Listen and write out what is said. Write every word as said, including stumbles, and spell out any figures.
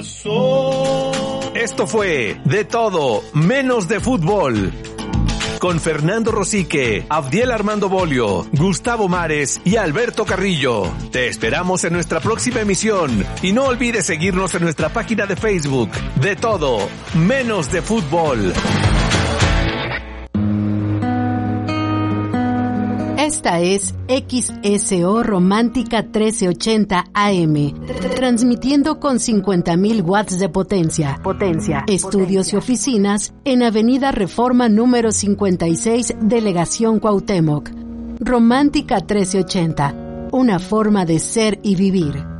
Esto fue De Todo, Menos de Fútbol. Con Fernando Rosique, Abdiel Armando Bolio, Gustavo Mares y Alberto Carrillo. Te esperamos en nuestra próxima emisión y no olvides seguirnos en nuestra página de Facebook. De Todo, Menos de Fútbol. Esta es X S O Romántica trece ochenta A M, transmitiendo con cincuenta mil watts de potencia. Potencia. Estudios potencia. Y oficinas en Avenida Reforma número cincuenta y seis, Delegación Cuauhtémoc. Romántica trece ochenta, una forma de ser y vivir.